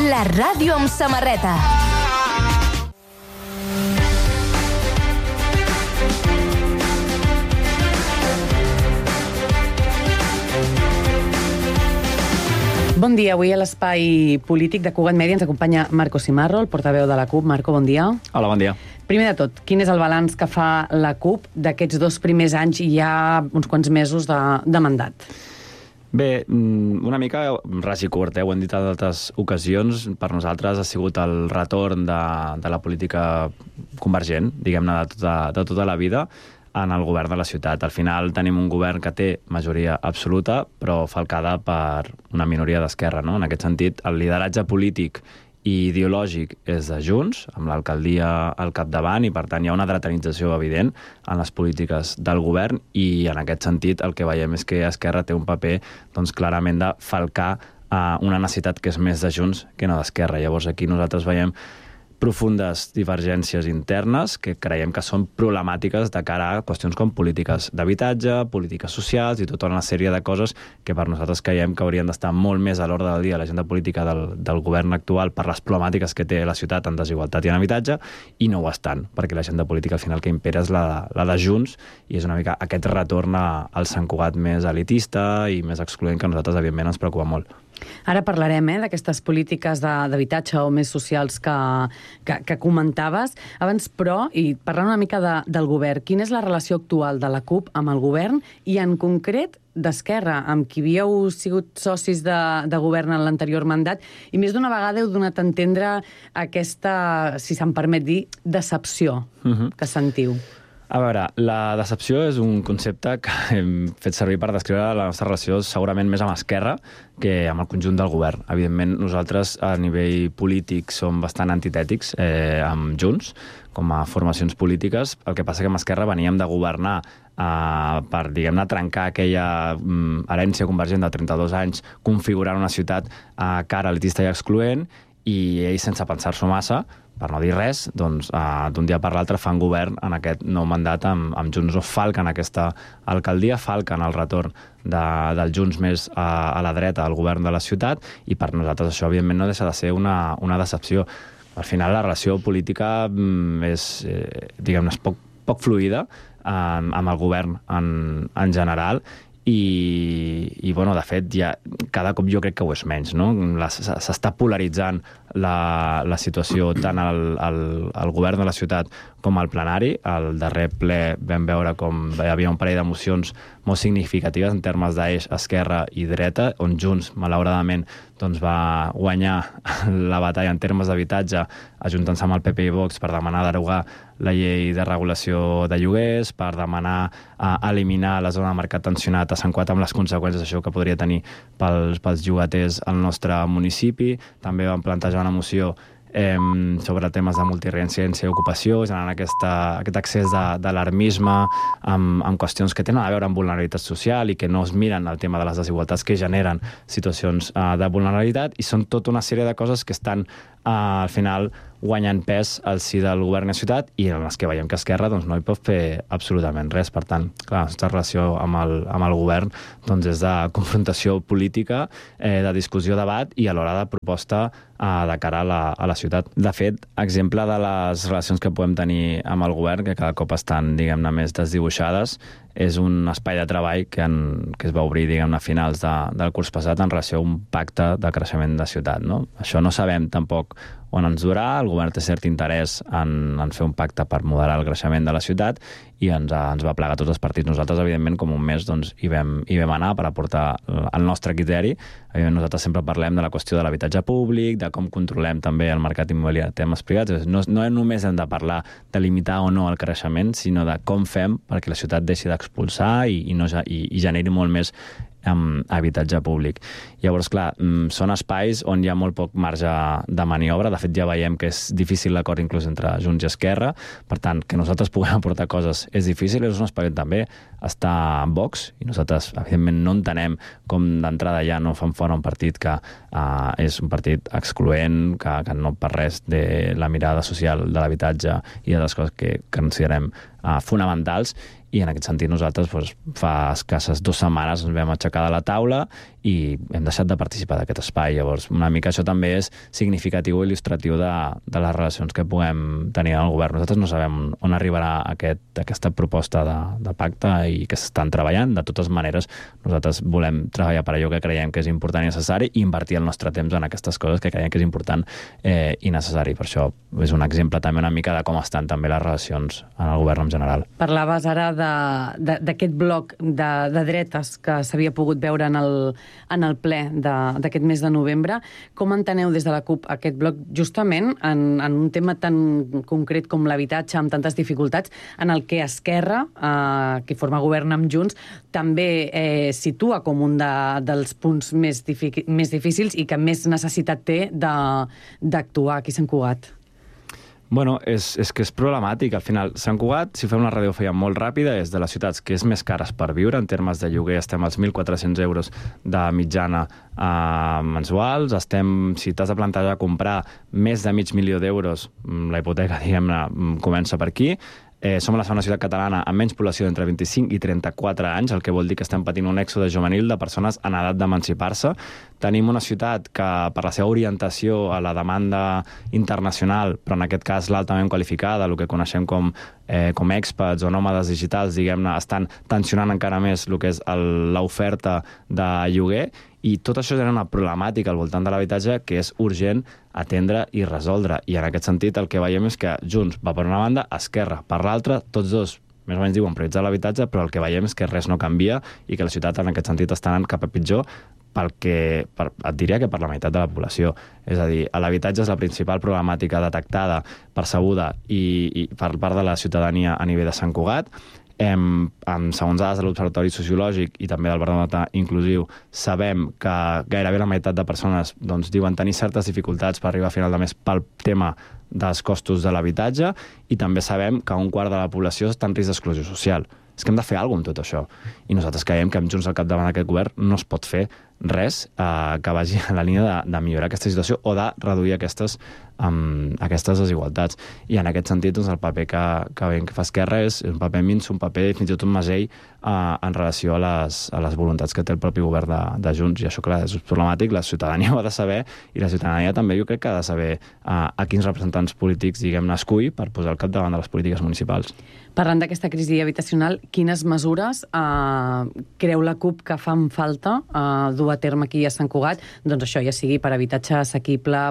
La ràdio amb samarreta. Bon dia. Avui a l'espai polític de Cugat Mèdia ens acompanya Marco Simarro, el portaveu de la CUP. Marco, bon dia. Hola, bon dia. Primer de tot, quin és el balanç que fa la CUP d'aquests 2 primers anys i ja uns quants mesos de mandat? Bé, una mica ras i curt, ho hem dit en altres ocasions. Per nosaltres ha sigut el retorn de la política convergent, diguem-ne, de tota la vida, en el govern de la ciutat. Al final tenim un govern que té majoria absoluta, però falcada per una minoria d'esquerra, no? En aquest sentit, el lideratge polític i ideològic és de Junts, amb l'alcaldia al capdavant, i per tant hi ha una dretanització evident en les polítiques del govern, i en aquest sentit el que veiem és que Esquerra té un paper doncs, clarament de falcar una necessitat que és més de Junts que no d'Esquerra. Llavors aquí nosaltres veiem profundes divergències internes que creiem que són problemàtiques de cara a qüestions com polítiques d'habitatge, polítiques socials i tota una sèrie de coses que per nosaltres creiem que haurien d'estar molt més a l'ordre del dia a l'agenda política del govern actual per les problemàtiques que té la ciutat en desigualtat i en habitatge, i no ho estan, perquè l'agenda política al final que impera és la de Junts, i és una mica aquest retorn al Sant Cugat més elitista i més excloent que a nosaltres evidentment ens preocupa molt. Ara parlarem d'aquestes polítiques d'habitatge o més socials que comentaves. Abans, però, i parlant una mica del govern, quina és la relació actual de la CUP amb el govern i, en concret, d'Esquerra, amb qui havíeu sigut socis de govern en l'anterior mandat, i més d'una vegada heu donat a entendre aquesta, si se'm permet dir, decepció que sentiu? A veure, la decepció és un concepte que hem fet servir per descriure la nostra relació segurament més amb Esquerra que amb el conjunt del govern. Evidentment, nosaltres a nivell polític som bastant antitètics amb Junts, com a formacions polítiques. El que passa que amb Esquerra veníem de governar per, diguem-ne, trencar aquella herència convergent de 32 anys, configurant una ciutat cara elitista i excloent, i ells, sense pensar-s'ho massa, per no dir res, doncs d'un dia per l'altre fan govern en aquest nou mandat amb Junts, o falquen aquesta alcaldia, falquen el retorn del Junts més a la dreta al govern de la ciutat, i per nosaltres això evidentment no deixa de ser una decepció. Al final la relació política és, diguem-ne, poc fluida amb el govern en general, i bueno, de fet, ja cada cop jo crec que ho és menys, no? S'està polaritzant la situació tant al govern de la ciutat com al plenari. Al darrer ple vam veure com hi havia un parell de mocions molt significatives en termes d'eix esquerra i dreta, on Junts, malauradament, doncs va guanyar la batalla en termes d'habitatge, ajuntant-se amb el PP i Vox per demanar derogar la llei de regulació de lloguers, per demanar eliminar la zona de mercat tensionat a Sant Cugat, amb les conseqüències això que podria tenir pels llogaters al nostre municipi. També van plantejar una moció sobre temes de multireincidència i ocupació, generant aquest excés d'alarmisme amb qüestions que tenen a veure amb vulnerabilitat social i que no es miren el tema de les desigualtats que generen situacions de vulnerabilitat, i són tota una sèrie de coses que estan al final guanyant pes al si del govern de la ciutat, i en les que veiem que Esquerra doncs, no hi pot fer absolutament res. Per tant, clar, la nostra relació amb el govern doncs, és de confrontació política, de discussió, debat i alhora de proposta de cara a la ciutat. De fet, exemple de les relacions que podem tenir amb el govern, que cada cop estan, diguem-ne, més desdibuixades, és un espai de treball que es va obrir, diguem-ne, a finals del curs passat en relació a un pacte de creixement de ciutat, no? Això no sabem tampoc on ens durà. El govern té cert interès en fer un pacte per moderar el creixement de la ciutat, i ens va plegar tots els partits. Nosaltres, evidentment, com un mes doncs, hi vam anar per aportar el nostre criteri. Nosaltres sempre parlem de la qüestió de l'habitatge públic, de com controlem també el mercat immobiliari de temes privats. No només hem de parlar de limitar o no el creixement, sinó de com fem perquè la ciutat deixi d'expulsar i generi molt més habitatge públic. Llavors, clar, són espais on hi ha molt poc marge de maniobra. De fet, ja veiem que és difícil l'acord inclús entre Junts i Esquerra. Per tant, que nosaltres puguem aportar coses és difícil. És un espai on també està Vox, i nosaltres, evidentment, no entenem com d'entrada ja no fan fora un partit que és un partit excloent, que no per res de la mirada social de l'habitatge i de les coses que considerem fonamentals, i en aquest sentit nosaltres fa escasses 2 setmanes ens vam aixecar de la taula i hem deixat de participar d'aquest espai. Llavors, una mica això també és significatiu i il·lustratiu de les relacions que puguem tenir en el govern. Nosaltres no sabem on arribarà aquesta proposta de pacte i que s'estan treballant. De totes maneres, nosaltres volem treballar per allò que creiem que és important i necessari i invertir el nostre temps en aquestes coses que creiem que és important i necessari. Per això és un exemple també una mica de com estan també les relacions en el govern en general. Parlaves ara d'aquest bloc de dretes que s'havia pogut veure en el ple d'aquest mes de novembre. Com enteneu des de la CUP aquest bloc justament en un tema tan concret com l'habitatge, amb tantes dificultats, en el que Esquerra, que forma govern amb Junts, també situa com un dels punts més difícils i que més necessitat té d'actuar aquí a Sant Cugat? Bueno, és que és problemàtic. Al final, Sant Cugat, si fem una radiografia molt ràpida, és de les ciutats que és més cares per viure. En termes de lloguer estem als 1.400 euros de mitjana mensuals. Si t'has de plantejar comprar més de $500.000 d'euros, la hipoteca, diguem-ne, comença per aquí. Som la segona ciutat catalana amb menys població d'entre 25 i 34 anys, el que vol dir que estem patint un èxode juvenil de persones en edat d'emancipar-se. Tenim una ciutat que, per la seva orientació a la demanda internacional, però en aquest cas l'altament qualificada, el que coneixem com expats o nòmades digitals, diguem-ne, estan tensionant encara més el que és l'oferta de lloguer, i tot això genera una problemàtica al voltant de l'habitatge que és urgent atendre i resoldre. I en aquest sentit el que veiem és que Junts va per una banda, Esquerra per l'altra, tots dos més o menys diuen prioritzar l'habitatge, però el que veiem és que res no canvia i que la ciutat en aquest sentit està anant cap a pitjor et diria que per la meitat de la població. És a dir, l'habitatge és la principal problemàtica detectada, percebuda i per part de la ciutadania a nivell de Sant Cugat. Segons dades de l'Observatori Sociològic i també del Baròmetre Inclusiu, sabem que gairebé la meitat de persones diuen tenir certes dificultats per arribar a final de mes pel tema dels costos de l'habitatge, i també sabem que un quart de la població està en risc d'exclusió social. És que hem de fer alguna cosa amb tot això. I nosaltres creiem que amb Junts al capdavant d'aquest govern no es pot fer res que vagi en la línia de millorar aquesta situació o de reduir aquestes desigualtats. I en aquest sentit, el paper que fa Esquerra és un paper minso, un paper fins i tot un masell en relació a les voluntats que té el propi govern de Junts. I això, clar, és problemàtic. La ciutadania ho ha de saber, i la ciutadania també jo crec que ha de saber a quins representants polítics, diguem-ne, escull per posar al capdavant de les polítiques municipals. Parlant d'aquesta crisi habitacional, quines mesures creu la CUP que fan falta dur a terme aquí a Sant Cugat? Doncs això, ja sigui per habitatge assequible,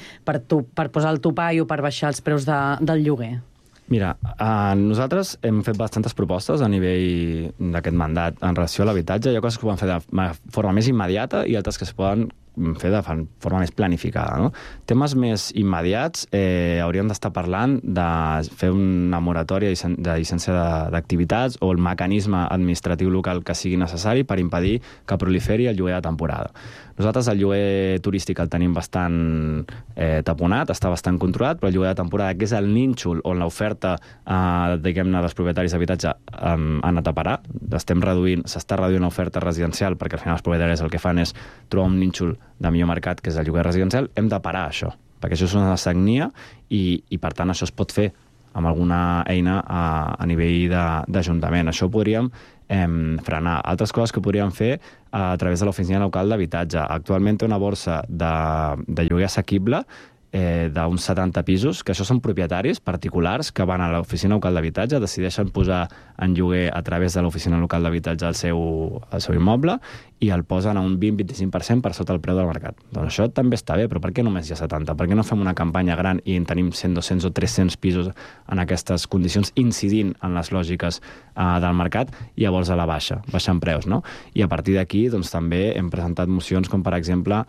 per posar el topall o per baixar els preus del lloguer. Mira, nosaltres hem fet bastantes propostes a nivell d'aquest mandat en relació a l'habitatge. Hi ha coses que poden fer de forma més immediata i altres que es poden fer de forma més planificada, no? Temes més immediats, hauríem d'estar parlant de fer una moratòria de llicència d'activitats o el mecanisme administratiu local que sigui necessari per impedir que proliferi el lloguer de temporada. Nosaltres el lloguer turístic el tenim bastant taponat, està bastant controlat, però el lloguer de temporada, que és el nínxol on l'oferta, diguem-ne, dels propietaris d'habitatge han anat a parar, s'està reduint l'oferta residencial perquè al final els propietaris el que fan és trobar un nínxol de millor mercat, que és el lloguer residencial. Hem de parar això, perquè això és una sagnia i per tant això es pot fer amb alguna eina a nivell d'Ajuntament. Això ho podríem frenar. Altres coses que podríem fer a través de l'Oficina Local d'Habitatge. Actualment té una borsa de lloguer assequible d'uns 70 pisos, que això són propietaris particulars que van a l'Oficina Local d'Habitatge, decideixen posar en lloguer a través de l'Oficina Local d'Habitatge el seu immoble i el posen a un 20-25% per sota el preu del mercat. Doncs això també està bé, però per què només hi ha 70? Per què no fem una campanya gran i en tenim 100, 200 o 300 pisos en aquestes condicions, incidint en les lògiques del mercat, i llavors a la baixen preus, no? I a partir d'aquí doncs, també hem presentat mocions com, per exemple,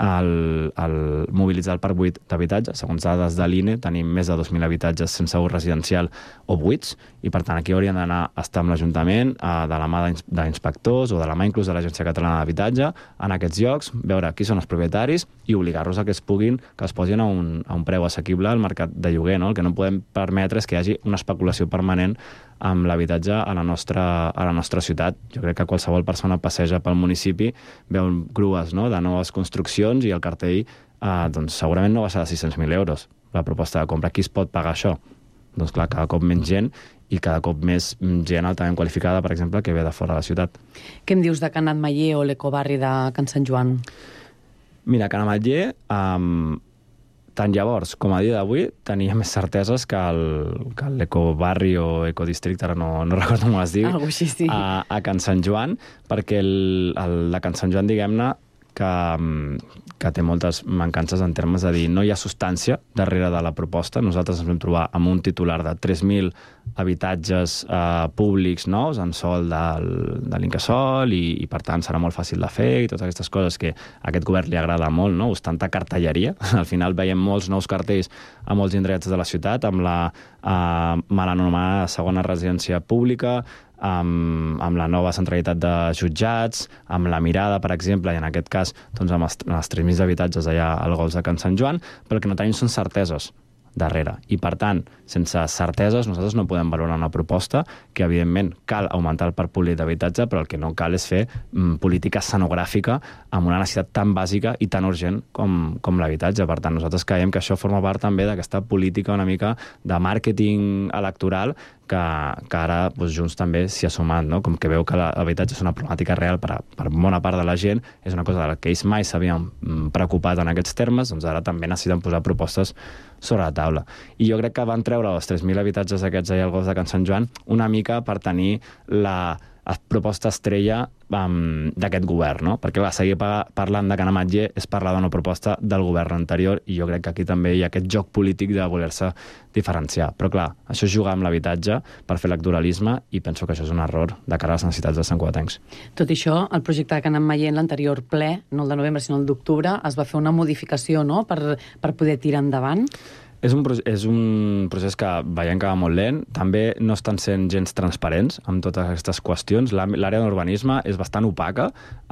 el mobilitzar el parc buit d'habitatge. Segons dades de l'INE, tenim més de 2.000 habitatges sense ús residencial o buits, i per tant aquí hauríem d'anar a estar amb l'Ajuntament, de la mà d'inspectors o de la mà inclús de l'Agència Catalana d'Habitatge en aquests llocs, veure qui són els propietaris i obligar-los a que es posin a un preu assequible al mercat de lloguer, no? El que no podem permetre és que hi hagi una especulació permanent amb l'habitatge a la nostra ciutat. Jo crec que qualsevol persona passeja pel municipi, veu grues, no?, de noves construccions, i el cartell doncs, segurament no baixa de 600.000 euros la proposta de compra. Qui es pot pagar això? doncs clar, cada cop menys gent i cada cop més gent altament qualificada, per exemple, que ve de fora de la ciutat. Què em dius de Can Ametller o l'ecobarri de Can Sant Joan? Mira, Can Ametller, tant llavors com a dia d'avui, tenia més certeses que l'ecobarri o ecodistricte, ara no recordo com es diu, Algo així, sí. a Can Sant Joan, perquè el de Can Sant Joan, diguem-ne, que té moltes mancances en termes de dir no hi ha substància darrere de la proposta. Nosaltres ens vam trobar amb un titular de 3.000 habitatges públics nous en sòl de l'Incasòl i per tant serà molt fàcil de fer i totes aquestes coses que a aquest govern li agrada molt, no? Tanta cartelleria. Al final veiem molts nous cartells a molts indrets de la ciutat amb la mal anomenada segona residència pública, amb la nova centralitat de jutjats, amb la mirada, per exemple, i en aquest cas doncs, amb els 3.000 habitatges allà al Golf de Can Sant Joan, però el que no tenim són certeses darrere. I, per tant, sense certeses, nosaltres no podem valorar una proposta que, evidentment, cal augmentar el parc públic d'habitatge, però el que no cal és fer política escenogràfica amb una necessitat tan bàsica i tan urgent com l'habitatge. Per tant, nosaltres creiem que això forma part també d'aquesta política una mica de màrqueting electoral que ara doncs, Junts també s'hi ha sumat, no? Com que veu que l'habitatge és una problemàtica real per bona part de la gent, és una cosa de la que ells mai s'havien preocupat en aquests termes, doncs ara també necessiten posar propostes sobre la taula. I jo crec que van treure els 3.000 habitatges aquests allà al Golf de Can Sant Joan una mica per tenir la proposta estrella d'aquest govern, no? Perquè clar, seguir parlant de Can Ametller és parlar d'una proposta del govern anterior i jo crec que aquí també hi ha aquest joc polític de voler-se diferenciar. Però clar, això és jugar amb l'habitatge per fer electoralisme i penso que això és un error de cara a les necessitats dels santcugatencs. Tot i això, el projecte de Can Ametller en l'anterior ple, no el de novembre sinó el d'octubre, es va fer una modificació, no?, per poder tirar endavant. És un procés que veiem que va molt lent. També no estan sent gens transparents amb totes aquestes qüestions. L'àrea d'urbanisme és bastant opaca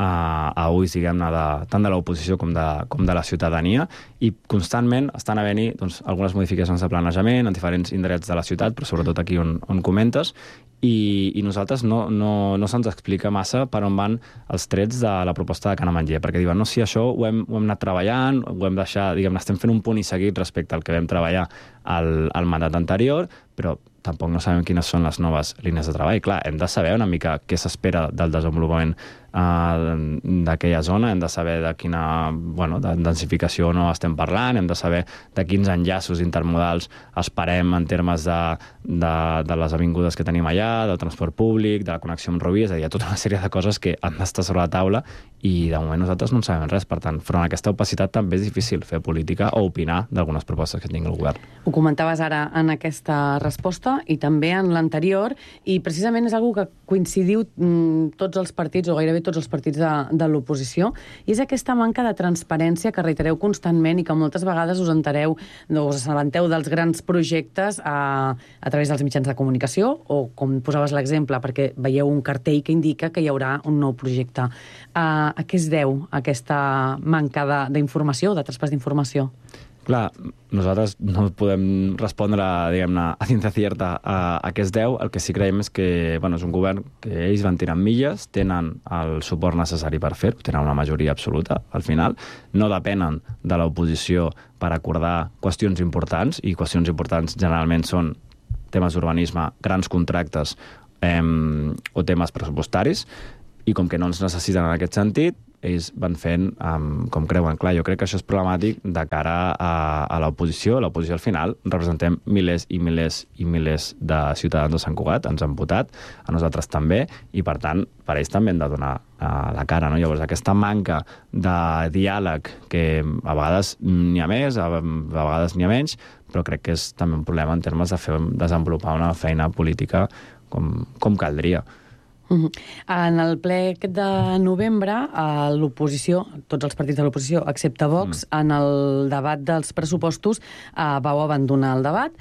a ulls, diguem-ne, tant de l'oposició com de la ciutadania, i constantment estan havent-hi doncs, algunes modificacions de planejament en diferents indrets de la ciutat, però sobretot aquí on comentes, i nosaltres no se'ns explica massa per on van els trets de la proposta de Can Ametller, perquè diuen, no, sí, això ho hem anat treballant, ho hem deixat, diguem-ne, estem fent un punt i seguit respecte al que vam treballar al mandat anterior, però tampoc no sabem quines són les noves línies de treball. Clar, hem de saber una mica què s'espera del desenvolupament d'aquella zona, hem de saber de quina densificació no estem parlant, hem de saber de quins enllaços intermodals esperem en termes de les avingudes que tenim allà, del transport públic, de la connexió amb Rubí, és a dir, hi ha tota una sèrie de coses que han d'estar sobre la taula i de moment nosaltres no en sabem res. Per tant, front a aquesta opacitat també és difícil fer política o opinar d'algunes propostes que tingui el govern. Ho comentaves ara en aquesta resposta i també en l'anterior, i precisament és una que coincidiu tots els partits, o gairebé tots els partits de l'oposició, i és aquesta manca de transparència que reitereu constantment i que moltes vegades us assabenteu dels grans projectes a través dels mitjans de comunicació, o com posaves l'exemple, perquè veieu un cartell que indica que hi haurà un nou projecte. A què es deu aquesta manca d'informació, de traspàs d'informació? Clar, nosaltres no podem respondre, diguem-ne, a ciència cierta a què es deu. El que sí creiem és que és un govern que ells van tirant milles, tenen el suport necessari per fer-ho, tenen una majoria absoluta al final, no depenen de l'oposició per acordar qüestions importants, i qüestions importants generalment són temes d'urbanisme, grans contractes o temes pressupostaris, i com que no ens necessiten en aquest sentit, ells van fent com creuen. Clar, jo crec que això és problemàtic de cara a l'oposició. L'oposició, al final, representem milers i milers i milers de ciutadans de Sant Cugat, ens han votat, a nosaltres també, i per tant, per ells també hem de donar la cara, no? Llavors, aquesta manca de diàleg, que a vegades n'hi ha més, a vegades n'hi ha menys, però crec que és també un problema en termes de desenvolupar una feina política com caldria. En el ple aquest de novembre, l'oposició, tots els partits de l'oposició, excepte Vox, en el debat dels pressupostos vau abandonar el debat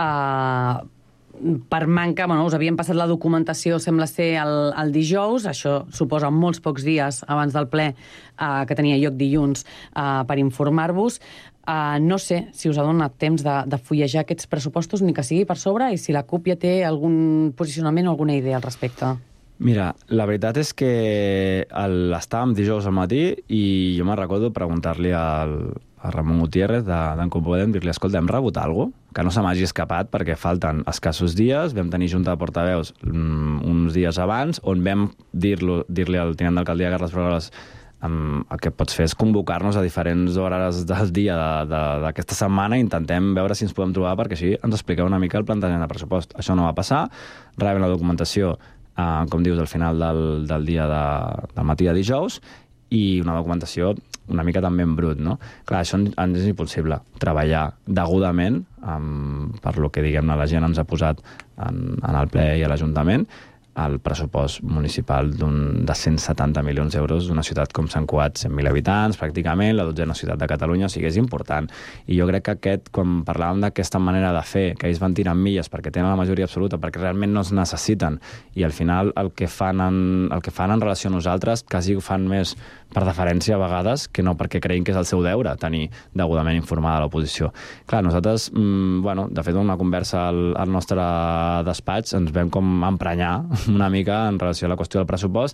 per manca, us havien passat la documentació, sembla ser el dijous, això suposa molts pocs dies abans del ple que tenia lloc dilluns per informar-vos. No sé si us ha donat temps de fullejar aquests pressupostos, ni que sigui per sobre, i si la CUP ja té algun posicionament o alguna idea al respecte. Mira, la veritat és que estàvem dijous al matí i jo me'n recordo preguntar-li a Ramon Gutiérrez d'en Comú Podem, dir-li, escolta, hem rebut alguna cosa? Que no se m'hagi escapat perquè falten escassos dies, vam tenir junta de portaveus uns dies abans, on vam dir-li al tinent d'alcaldia Carles Broguelas el que pots fer és convocar-nos a diferents hores del dia d'aquesta setmana i intentem veure si ens podem trobar perquè així ens expliqueu una mica el plantejament de pressupost. Això no va passar, rebem la documentació, com dius, al final del dia del matí de dijous, i una documentació una mica també en brut, no? Clar, això ens és impossible. Treballar degudament per lo que, diguem-ne, la gent ens ha posat en el ple i a l'Ajuntament, el pressupost municipal de 170 milions d'euros d'una ciutat com Sant Cugat, 100.000 habitants, pràcticament, la 12a ciutat de Catalunya, o sigui, és important. I jo crec que quan parlàvem d'aquesta manera de fer, que ells van tirant milles perquè tenen la majoria absoluta, perquè realment no es necessiten, i al final el que fan en relació a nosaltres quasi ho fan més per deferència a vegades que no perquè creguin que és el seu deure tenir degudament informada l'oposició. Clar, nosaltres, de fet, una conversa al nostre despatx ens vam com emprenyar una mica en relació a la qüestió del pressupost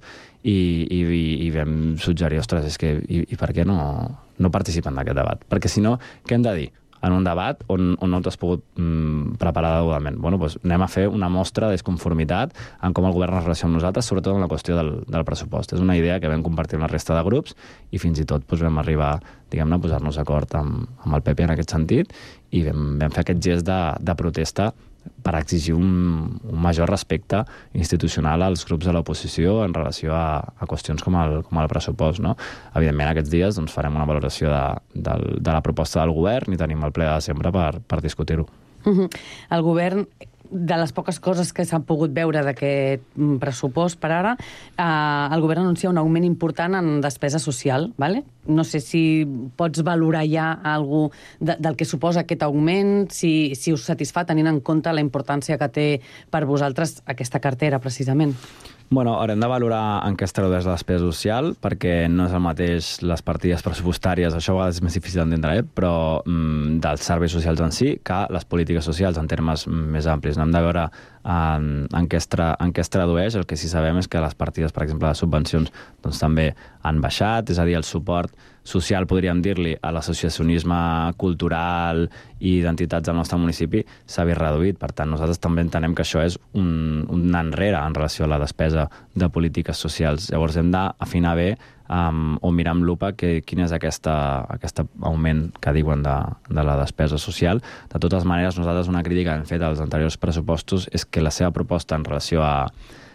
i vam suggerir, ostres, és que i per què no participen d'aquest debat? Perquè si no, què hem de dir? En un debat on no t'has pogut preparar degudament. Bueno, doncs anem a fer una mostra de disconformitat en com el govern es relaciona amb nosaltres, sobretot en la qüestió del pressupost. És una idea que vam compartir amb la resta de grups i fins i tot vam arribar, diguem-ne, a posar-nos d'acord amb el PP en aquest sentit i vam fer aquest gest de protesta per exigir un major respecte institucional als grups de l'oposició en relació a qüestions com el pressupost, no? Evidentment, aquests dies farem una valoració de la proposta del govern i tenim el ple de desembre per discutir-ho. El govern, de les poques coses que s'han pogut veure d'aquest pressupost per ara, el govern anuncia un augment important en despesa social, ¿vale? No sé si pots valorar ja alguna cosa del que suposa aquest augment, si us satisfà tenint en compte la importància que té per vosaltres aquesta cartera, precisament. Bueno, haurem de valorar en què es tradueix la despesa social, perquè no és el mateix les partides pressupostàries, això a vegades és més difícil d'entendre, però dels serveis socials en si, que les polítiques socials en termes més amplis. No hem de veure en què es tradueix. El que sí sabem és que les partides, per exemple, de subvencions, doncs també han baixat, és a dir, el suport social, podríem dir-li, a l'associacionisme cultural i d'entitats del nostre municipi s'ha vist reduït. Per tant, nosaltres també entenem que això és un enrere en relació a la despesa de polítiques socials. Llavors hem d'afinar bé o mirar amb lupa quin és aquest augment que diuen de la despesa social. De totes maneres, nosaltres una crítica que hem fet als anteriors pressupostos és que la seva proposta en relació a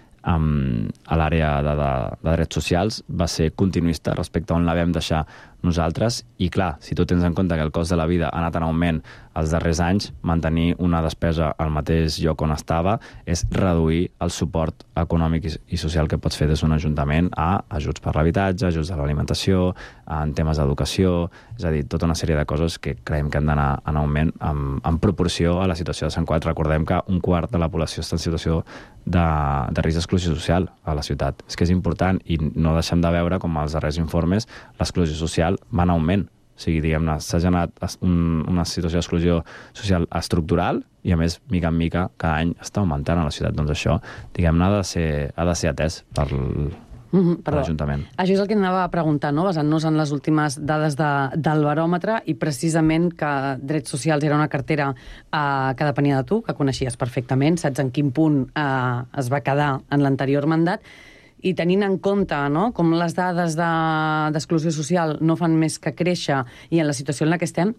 l'àrea de drets socials va ser continuista respecte a on la vam deixar nosaltres i, clar, si tu tens en compte que el cost de la vida ha anat en augment els darrers anys, mantenir una despesa al mateix lloc on estava és reduir el suport econòmic i social que pots fer des d'un ajuntament a ajuts per l'habitatge, ajuts a l'alimentació, en temes d'educació, és a dir, tota una sèrie de coses que creiem que han d'anar en augment en proporció a la situació de Sant Cugat. Recordem que un quart de la població està en situació de risc d'exclusió social a la ciutat. És que és important i no deixem de veure com als darrers informes l'exclusió social va en augment. O sigui, diguem-ne, s'ha generat una situació d'exclusió social estructural i, a més, mica en mica, cada any està augmentant a la ciutat. Doncs això, diguem-ne, ha de ser atès per l'Ajuntament. Això és el que anava a preguntar, no? Basant-nos en les últimes dades del baròmetre i precisament que drets socials era una cartera que depenia de tu, que coneixies perfectament, saps en quin punt es va quedar en l'anterior mandat, i tenint en compte, no?, com les dades d'exclusió social no fan més que créixer i en la situació en la que estem,